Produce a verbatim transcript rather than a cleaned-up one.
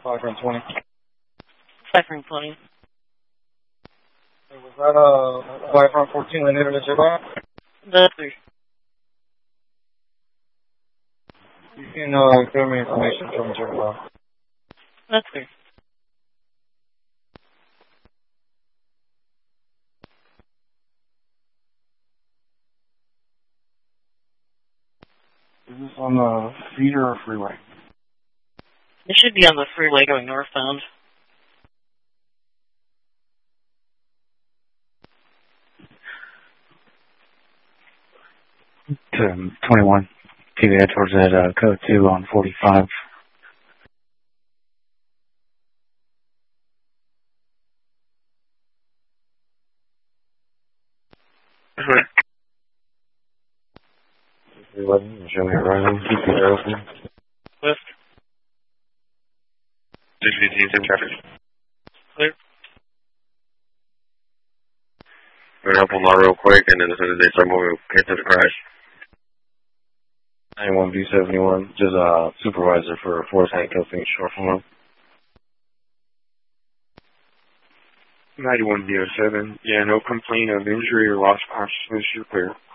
five from twenty. five from twenty. Was that uh five from fourteen and internet checkpoint? That's three. You can uh give me information from checkpoint. That's three. Is this on the feeder or freeway? It should be on the freeway going northbound. To twenty-one. Keep head towards that uh, code two on forty-five. eleven, show me running. Keep your air open. Lift. six fifteen, same traffic. Clear. We're gonna help them out real quick, and then as soon as they start moving, hit to the crash. ninety-one B seventy-one, just a uh, supervisor for force handcuffing, short form. ninety-one B oh seven, yeah, no complaint of injury or loss of consciousness, you're clear.